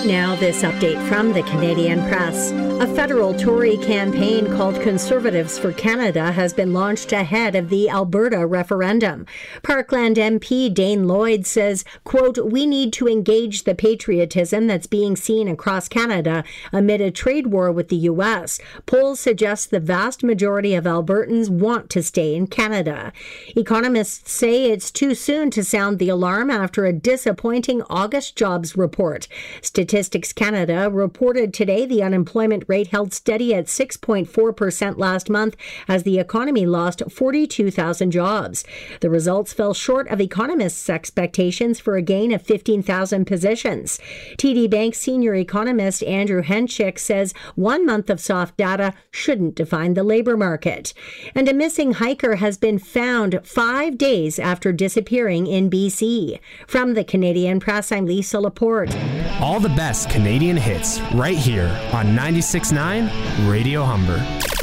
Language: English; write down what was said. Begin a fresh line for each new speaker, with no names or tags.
Now, this update from the Canadian Press. A federal Tory campaign called Conservatives for Canada has been launched ahead of the Alberta referendum. Parkland MP Dane Lloyd says, quote, "We need to engage the patriotism that's being seen across Canada amid a trade war with the U.S. Polls suggest the vast majority of Albertans want to stay in Canada." Economists say it's too soon to sound the alarm after a disappointing August jobs report. Statistics Canada reported today the unemployment rate held steady at 6.4% last month as the economy lost 42,000 jobs. The results fell short of economists' expectations for a gain of 15,000 positions. TD Bank senior economist Andrew Henchick says 1 month of soft data shouldn't define the labor market. And a missing hiker has been found 5 days after disappearing in BC. From the Canadian Press, I'm Lisa Laporte.
All the best Canadian hits right here on 96.9 Radio Humber.